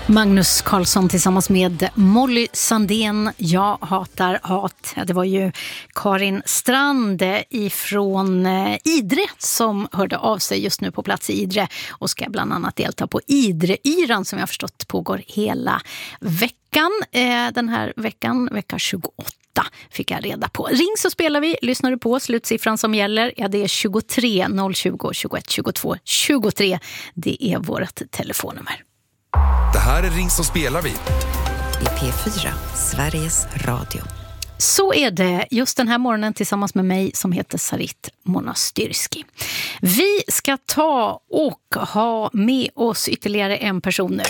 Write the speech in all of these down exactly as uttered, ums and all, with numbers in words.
Magnus Carlsson tillsammans med Molly Sandén, Jag hatar hat. Det var ju Karin Strand ifrån Idre som hörde av sig just nu på plats i Idre och ska bland annat delta på Idre-yran som jag förstått pågår hela veckan. Den här veckan, vecka tjugoåtta, fick jag reda på. Ring så spelar vi, lyssnar du på slutsiffran som gäller? Ja, det är tjugotre noll tjugo tjugoett tjugotvå tjugotre. Det är vårt telefonnummer. Det här är Ring så spelar vi. I P fyra, Sveriges Radio. Så är det just den här morgonen tillsammans med mig som heter Sarit Monastyrski. Vi ska ta och ha med oss ytterligare en person nu.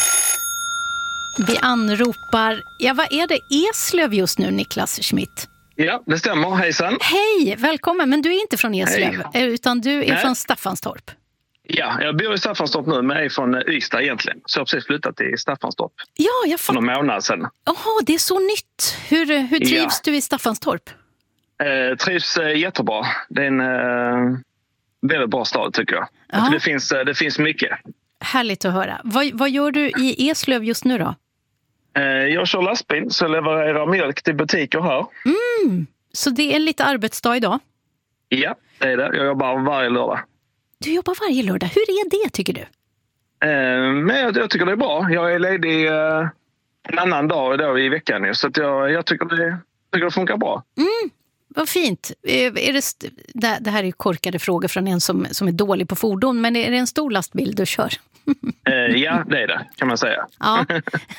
Vi anropar, ja vad är det, Eslöv just nu, Niklas Schmidt? Ja, det stämmer. Hejsan. Hej, välkommen. Men du är inte från Eslöv, Hej. utan du är Nej. från Staffanstorp. Ja, jag bor i Staffanstorp nu, men jag är från Ystad egentligen. Så jag har precis flyttat till Staffanstorp. Ja, jag fattar. För några månader sedan. Jaha, det är så nytt. Hur, hur trivs ja. du i Staffanstorp? Eh, trivs eh, jättebra. Det är en eh, väldigt bra stad tycker jag. Alltså, det, finns, eh, det finns mycket. Härligt att höra. Vad, vad gör du i Eslöv just nu då? Eh, jag kör lastbil så levererar mjölk till butiker här. Mm, så det är en lite arbetsdag idag? Ja, det är det. Jag jobbar varje lördag. Du jobbar varje lördag. Hur är det tycker du? Eh, men jag, jag tycker det är bra. Jag är ledig eh, en annan dag då i veckan nu. Så att jag, jag tycker, det, tycker det funkar bra. Mm, vad fint. Är det, st- det här är korkade frågor från en som, som är dålig på fordon. Men är det en stor lastbil du kör? eh, ja, det är det kan man säga. Ja.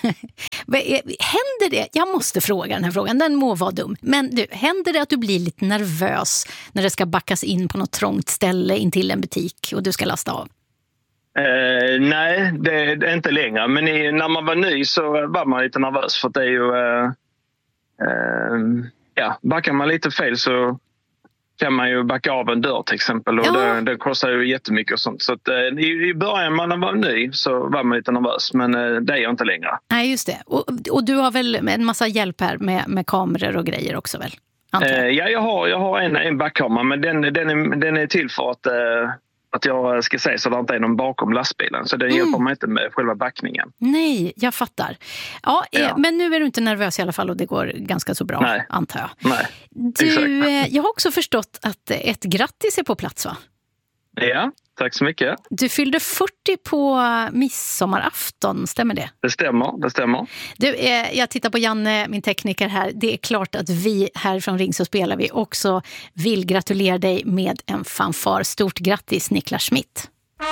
Händer det? Jag måste fråga den här frågan. Den må vara dum. Men du, händer det att du blir lite nervös när det ska backas in på något trångt ställe in till en butik och du ska lasta av? Eh, nej, det, det är inte längre. Men i, när man var ny så var man lite nervös för att det är ju... Eh, eh, ja, backar man lite fel så kan man ju backa av en dörr till exempel. Och ja. det, det kostar ju jättemycket och sånt. Så att, eh, i, i början när man var ny så var man lite nervös. Men eh, det är jag inte längre. Nej, just det. Och, och du har väl en massa hjälp här med, med kameror och grejer också väl? Eh, ja, jag har, jag har en, en backkamera. Men den, den, är, den är till för att... Eh, att jag ska säga så att det inte är någon bakom lastbilen. Så det mm. hjälper mig inte med själva backningen. Nej, jag fattar. Ja, ja. Eh, men nu är du inte nervös i alla fall och det går ganska så bra, Nej. antar jag. Nej, du, eh, jag har också förstått att ett grattis är på plats, va? Ja, tack så mycket. Du fyllde fyrtio på midsommarafton, stämmer det? Det stämmer, det stämmer. Du, eh, jag tittar på Janne, min tekniker här. Det är klart att vi här från Ring så spelar vi också vill gratulera dig med en fanfar. Stort grattis, Niklas Schmidt.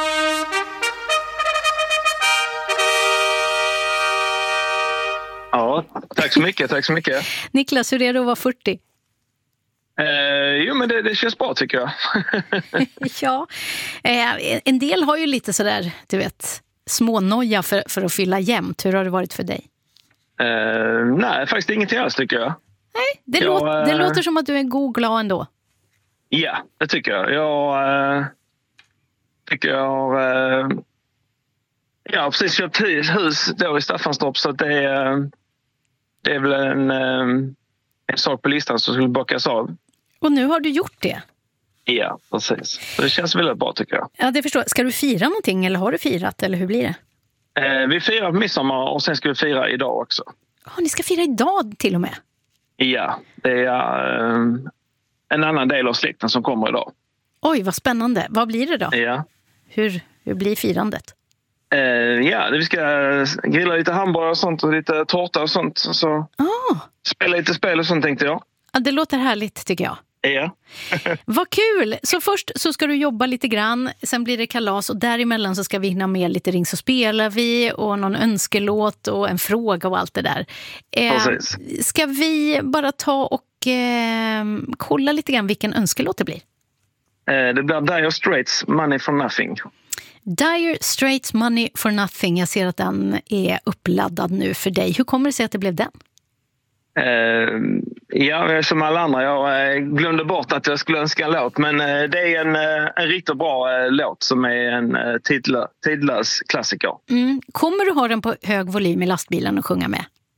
Ja, tack så mycket, tack så mycket. Niklas, hur är det att vara fyrtio? Eh, jo, men det, det känns bra tycker jag. Ja, eh, en del har ju lite sådär, du vet, smånoja för, för att fylla jämnt. Hur har det varit för dig? Eh, nej, faktiskt ingenting alls tycker jag. Nej, det, jag, låter, det eh, låter som att du är god och glad ändå. Ja, det tycker jag. Jag eh, tycker jag har eh, jag har precis köpt hus då i Staffanstorp så att det är, det är väl en... Eh, en sak på listan som skulle bockas av. Och nu har du gjort det? Ja, precis. Så det känns väldigt bra tycker jag. Ja, det förstår jag. Ska du fira någonting eller har du firat eller hur blir det? Eh, vi firar på midsommar och sen ska vi fira idag också. Ja, ni ska fira idag till och med? Ja, det är eh, en annan del av släkten som kommer idag. Oj, vad spännande. Vad blir det då? Ja. Hur, hur blir firandet? Eh, ja, vi ska grilla lite hamburgare och sånt och lite tårta och sånt. Så Ah. spela lite spel och sånt tänkte jag. Ja, det låter härligt tycker jag. Ja. Vad kul! Så först så ska du jobba lite grann, sen blir det kalas och däremellan så ska vi hinna med lite Ring så spelar vi och någon önskelåt och en fråga och allt det där. Eh, ska vi bara ta och eh, kolla lite grann vilken önskelåt det blir? Eh, det blir Dire Straits, Money for Nothing. Dire Straits, Money for Nothing. Jag ser att den är uppladdad nu för dig. Hur kommer det sig att det blev den? Uh, ja, som alla andra. Jag uh, glömde bort att jag skulle önska en låt. Men uh, det är en, uh, en riktigt bra uh, låt som är en uh, tidlö- tidlös klassiker. Mm. Kommer du ha den på hög volym i lastbilen och sjunga med?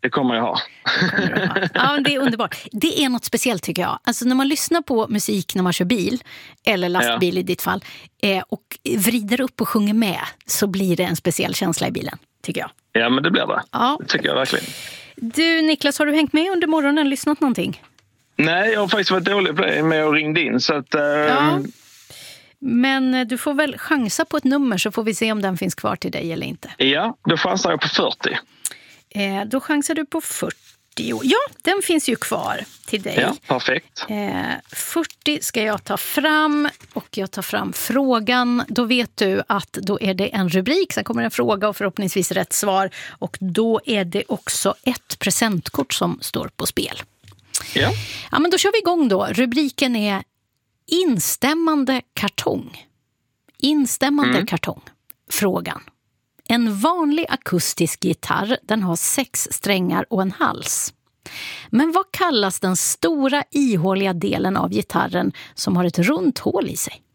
det kommer jag ha. Ja, det är underbart. Det är något speciellt tycker jag. Alltså när man lyssnar på musik när man kör bil, eller lastbil ja. i ditt fall, eh, och vrider upp och sjunger med, så blir det en speciell känsla i bilen, tycker jag. Ja, men det blir det. Ja. Det tycker jag verkligen. Du Niklas, har du hängt med under morgonen, lyssnat någonting? Nej, jag har faktiskt varit dålig på det med att ringa in, så att... Eh... Ja. Men du får väl chansa på ett nummer så får vi se om den finns kvar till dig eller inte. Ja, då chansar jag på fyrtio. Eh, då chansar du på fyrtio. Ja, den finns ju kvar till dig. Ja, perfekt. Eh, fyrtio ska jag ta fram och jag tar fram frågan. Då vet du att då är det en rubrik, sen kommer en fråga och förhoppningsvis rätt svar. Och då är det också ett presentkort som står på spel. Ja. Ja, men då kör vi igång då. Rubriken är instämmande kartong. Instämmande mm. kartong. Frågan. En vanlig akustisk gitarr, den har sex strängar och en hals. Men vad kallas den stora ihåliga delen av gitarren som har ett runt hål i sig?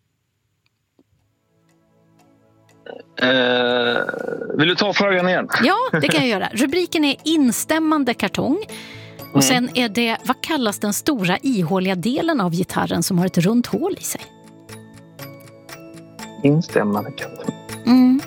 Uh, vill du ta frågan igen? Ja, det kan jag göra. Rubriken är instämmande kartong. Och mm. sen är det, vad kallas den stora ihåliga delen av gitarren som har ett runt hål i sig? Instämmande kartong. Mm.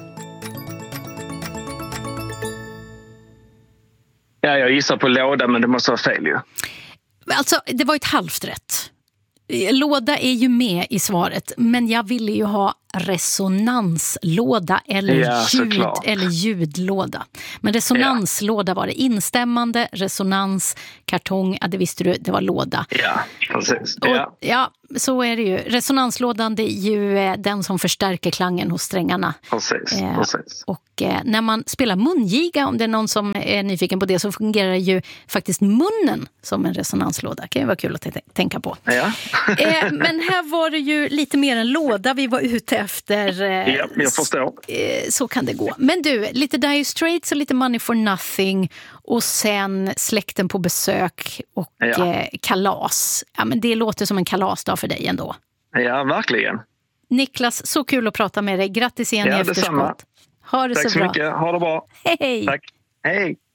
Ja, jag gissar på låda, men det måste vara fel ju. Alltså, det var ett halvt rätt. Låda är ju med i svaret, men jag ville ju ha resonanslåda eller, ja, ljud, eller ljudlåda. Men resonanslåda var det. Instämmande, resonans, kartong, ja, det visste du, det var låda. Ja, precis. Ja. Och, ja, så är det ju. Resonanslådan, det är ju eh, den som förstärker klangen hos strängarna. Precis, eh, precis. Och eh, när man spelar mungiga, om det är någon som är nyfiken på det, så fungerar ju faktiskt munnen som en resonanslåda. Det kan ju vara kul att t- tänka på. Ja. eh, men här var det ju lite mer en låda vi var ute efter. Eh, ja, jag förstår. Eh, så kan det gå. Men du, lite Dire Straits och lite Money for Nothing och sen Släkten på besök och ja. eh, kalas. Ja, men det låter som en kalasdag för dig ändå. Ja, verkligen. Niklas, så kul att prata med dig. Grattis igen ja, i efterskott. Detsamma. Ha det Tack så så bra. mycket. Ha det bra. Hej. Tack. Hej.